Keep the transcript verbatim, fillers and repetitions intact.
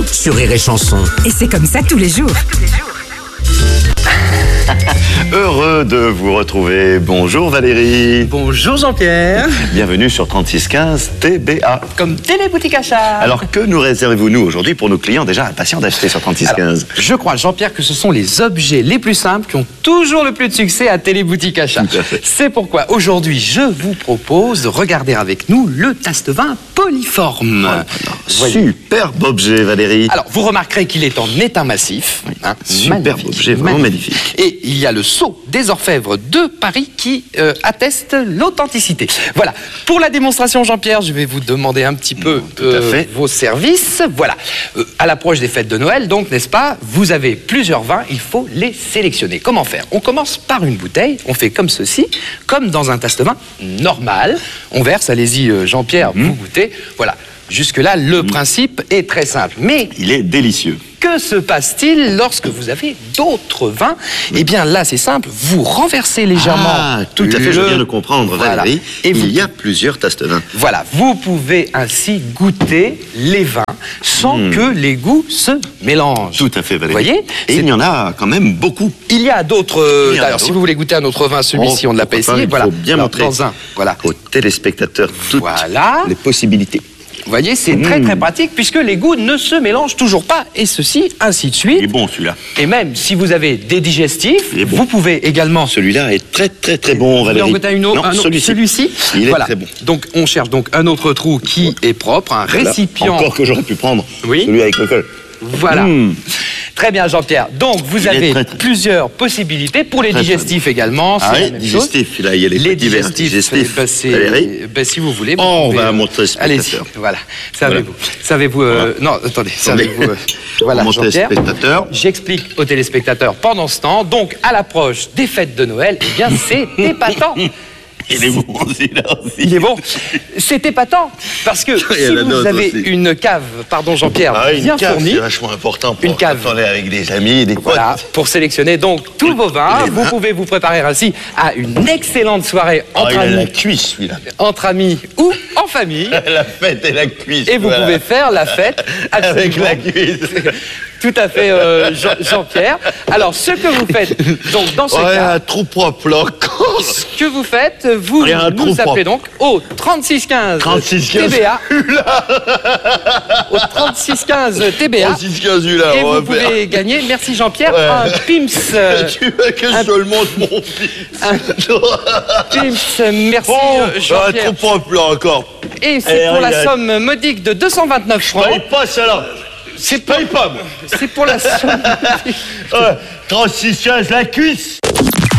sur Rire et Chanson. Et c'est comme ça tous les jours. Heureux de vous retrouver. Bonjour Valérie. Bonjour Jean-Pierre. Bienvenue sur trente-six quinze T B A. Comme Téléboutique Achat. Alors que nous réservez-vous nous aujourd'hui pour nos clients déjà impatients d'acheter sur trente-six quinze? Je crois Jean-Pierre que ce sont les objets les plus simples qui ont toujours le plus de succès à Téléboutique Achat. C'est pourquoi aujourd'hui je vous propose de regarder avec nous le tasse-vin Polyforme. Oh, superbe objet Valérie. Alors vous remarquerez qu'il est en étain massif. Hein, superbe magnifique, objet, vraiment magnifique. magnifique. Et il y a le sceau des orfèvres de Paris qui euh, atteste l'authenticité. Voilà. Pour la démonstration, Jean-Pierre, je vais vous demander un petit peu euh, vos services. Voilà. Euh, à l'approche des fêtes de Noël, donc, n'est-ce pas, vous avez plusieurs vins, il faut les sélectionner. Comment faire? On commence par une bouteille, on fait comme ceci, comme dans un tasse-vin normal. On verse, allez-y, euh, Jean-Pierre, mmh. vous goûtez. Voilà. Jusque-là, le mmh. principe est très simple. Mais il est délicieux. Que se passe-t-il lorsque vous avez d'autres vins? Eh bien là, c'est simple, vous renversez légèrement. Ah, tout à fait, le... je viens de comprendre, voilà. Valérie. Et il vous... y a plusieurs tasses de vin. Voilà, vous pouvez ainsi goûter les vins sans mmh. que les goûts se mélangent. Tout à fait, Valérie. Vous voyez? Et il y en a quand même beaucoup. Il y a d'autres... Euh, D'ailleurs, si vous voulez goûter un autre vin, celui-ci, oh, on ne l'a pas essayé. Il voilà. faut bien Alors, montrer dans un, voilà. aux téléspectateurs toutes voilà. les possibilités. Vous voyez, c'est mmh. très très pratique puisque les goûts ne se mélangent toujours pas et ceci, ainsi de suite. Il est bon celui-là. Et même si vous avez des digestifs, bon. vous pouvez également... Celui-là est très très très bon, Valérie. Vous une autre, non, celui-ci. Celui-ci, il est voilà. très bon. Donc on cherche donc un autre trou qui est propre, un voilà. récipient... Encore que j'aurais pu prendre oui. celui avec le col. Voilà. Mmh. Très bien, Jean-Pierre. Donc, vous il avez très, très... plusieurs possibilités pour les très, digestifs très également. Ah oui, digestifs. Là, il y a les, les petits verres digestifs. Bah, bah, si vous voulez. Oh, vous on pouvez, va montrer ce allez-y. Voilà. Savez-vous. Voilà. Savez-vous. Euh, voilà. Non, attendez. Savez-vous. Euh, voilà, Jean-Pierre. J'explique aux téléspectateurs pendant ce temps. Donc, à l'approche des fêtes de Noël, eh bien, c'est épatant. Il est bon aussi, là aussi. Il est bon. C'est épatant. Parce que si vous avez aussi. une cave, pardon Jean-Pierre, ah, bien cave, fournie. C'est vachement important pour une cave avec des amis, des potes. Voilà, pour sélectionner donc tous vos vins. Vous pouvez vous préparer ainsi à une excellente soirée entre ah, amis. Il a la cuisse, celui-là. Entre amis ou en famille. La fête et la cuisse. Et vous voilà. pouvez faire la fête avec la cuisse. Tout à fait, euh, Jean- Jean-Pierre. Alors, ce que vous faites, donc dans ce ouais, cas, un trou propre là encore. Ce que vous faites, vous nous appelez donc au trente-six quinze T B A. Au trente-six quinze T B A. trente-six quinze là. Et on vous pouvez faire. gagner, merci Jean-Pierre, ouais. un Pim's. Euh, tu veux que un, je le montre mon Pim's un Pim's, merci bon, Jean-Pierre. Un trou propre là encore. Et c'est pour la somme modique de deux cent vingt-neuf francs. Je paye pas ça là. C'est paye pas. C'est pour la somme. trente-six quinze la cuisse.